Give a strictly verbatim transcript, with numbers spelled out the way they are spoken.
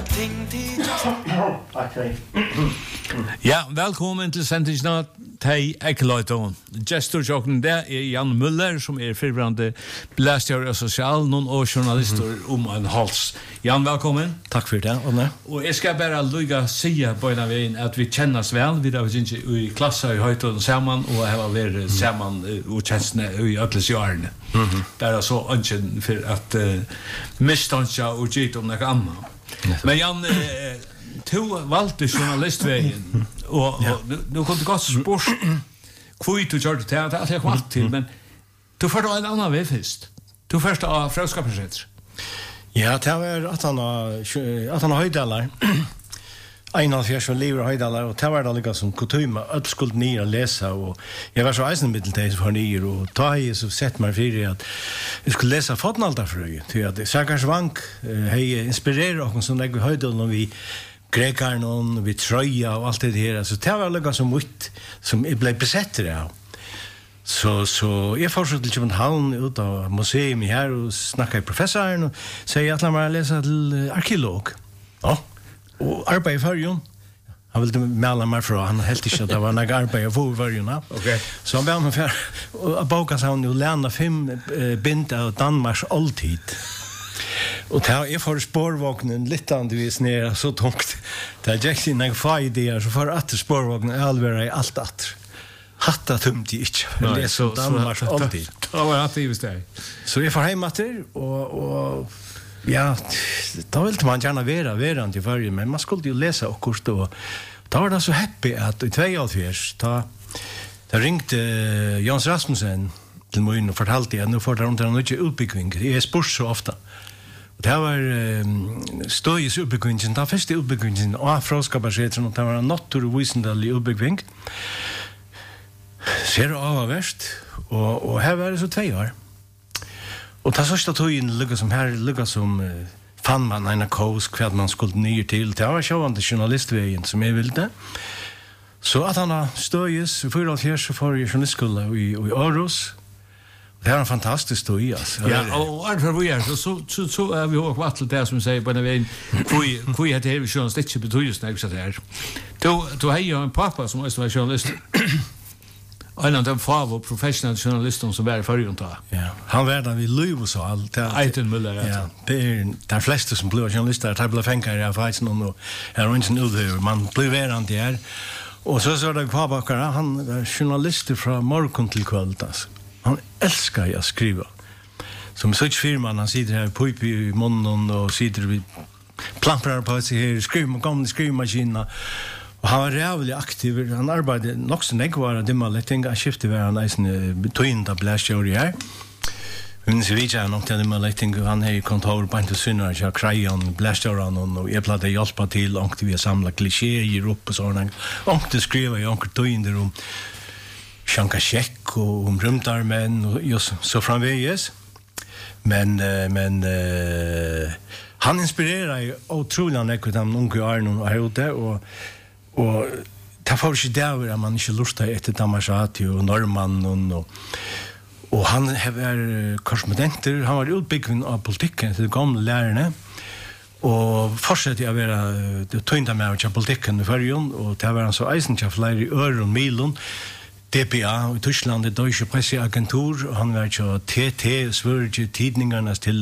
ting tid. Okej. Ja, välkommen till sändningen Tei Ekeløyton. Gestor jokken der er Jan Møller, som er firbrande belæstjør og sosial, noen og journalister om en hals. Jan, velkommen. Takk for det, Anne. Og jeg skal bare lukka sige på en av veien at vi kjennes vel. Vi har vært i klasser i Høytålen sammen, og har vært sammen og kjensene i ødles hjørne. Bare så ønsken for at uh, misstansja og gitt om noe annet. Men Jan, uh, to valgte journalistveien, og, og nu, nu kom det godt spørs hvor du gjør det til, det er jeg kom alt til, men du førte en annen vei først. Du førte av Frauskapensenter. Ja, det var at han at han høydaler. En av fjers var livet høydaler, og det var det like som kutyme, alt skulle nye å lese, og jeg var så eisenmittelteis for nye, og da har jeg så sett meg fyrir at jeg skulle lese Fotnaldarfrøy, til at Sakars Vank hei inspirerer oss som legger høydalen, og vi grekar någon vi tröja och allt det här så det var lika som mitt som jag blev besätter av. Så så jag fortsatte till Köpenhamn ut av museum här och snackade med professorn och säger att man läsa till arkeolog. Ja. Och arbeta i förjon. Han ville mäla mig från han helt inte att det var några arbete för förjon. Okej. Så han bad mig för att boka sig och lära fem bind av Danmarks alltid. Och där är för spårvagnen lite andvis ner så tungt. Där jag ser några få idéer så för att spårvagnen allvar i allt att hatta tumt i inte. Det är så Danmark alltid. Det var alltid just det. Så jag får hem att och och ja, då vill man gärna vara verande i varje men man skulle ju läsa och kurs då. Då var det så happy att i tvåhundra ta där ringde Jans Rasmussen till mig och fortalte att nu får de en ny utbyggning. Det är spurs så ofta. Det var um, støyes utbyggingen, det første utbyggingen av Frauskapensenteret, og det var en naturvisendelig utbygging. Ser det av verst, og, og her var det så tve år. Og det første tøyen lykket som her, lykket som uh, fann man en kos, hva man skulle nye til. Det var sjåvande journalistveien som jeg ville. Så at han har støyes, i fyra fjers, så får jeg journalistskolen i, i Aarhus. Det är en fantastisk story alltså. Ja, och varför vi är så så så så är vi har kvart till det som säger på den vägen. Kui kui hade det journalist inte betyder snägt så där. Då då har jag en pappa som är journalist. En av de få professionella journalister som var förr och ta. Ja, han var där vid Löv så allt. Eiten Müller. Ja, det är de flesta som blev journalister att bli fängare av faktiskt någon och är inte nu man blir värande där. Och så så där pappa han var journalist från morgon till kväll alltså. Han älskar att skriva. Som such firman han sitter här på i munnen och sitter vid plamprar på sig här skriver gamla skrivmaskiner. Och han var jävligt aktiv. Han arbetade nog så länge var det man lite tänka skifta var han nästan between the blast show här. Men så vet jag nog att man lite tänka han har kontor på inte synner jag krayon blast show och jag plattade hjälpa till långt vi samla klichéer upp och såna. Och det skriver jag onkel då in det rum. Sjanka check och om rymdarmen och just så framväges. Men uh, men uh, han inspirerar ju otroligt mycket de unga Arnon och Helde och och ta för sig där att man inte lustar efter Damasati och Norrman och och han har korrespondenter, han var utbyggd av politiken till gamla lärarna. Och fortsätter att vara det tynda med av politiken i förrjun och det var han så eisenchafler i Öron Milon. D P A i Tyskland, det Deutsche Presseagentur, han var jo T T, Svørge, tidningarnas til